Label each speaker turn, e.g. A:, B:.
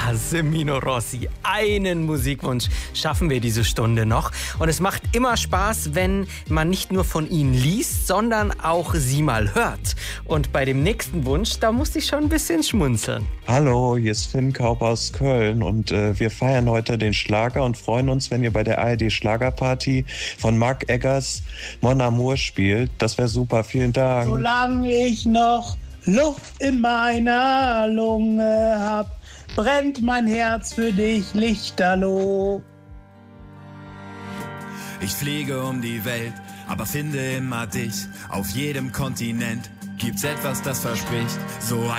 A: Semino Rossi, einen Musikwunsch schaffen wir diese Stunde noch. Und es macht immer Spaß, wenn man nicht nur von ihnen liest, sondern auch sie mal hört. Und bei dem nächsten Wunsch, da musste ich schon ein bisschen schmunzeln.
B: Hallo, hier ist Finn Kaup aus Köln und wir feiern heute den Schlager und freuen uns, wenn ihr bei der ARD Schlagerparty von Marc Eggers Mon Amour spielt. Das wäre super, vielen Dank.
C: Solange ich noch Luft in meiner Lunge hab, brennt mein Herz für dich lichterloh.
D: Ich fliege um die Welt, aber finde immer dich. Auf jedem Kontinent gibt's etwas, das verspricht. So